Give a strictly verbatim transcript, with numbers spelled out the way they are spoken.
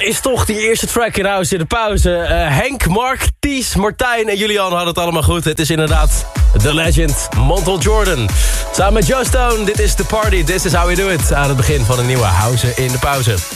is toch die eerste track in House in de pauze. Uh, Henk, Mark, Ties, Martijn en Julian hadden het allemaal goed. Het is inderdaad The Legend, Montel Jordan. Samen met Joe Stone, dit is The Party, This is How We Do It. Aan het begin van een nieuwe House in de pauze.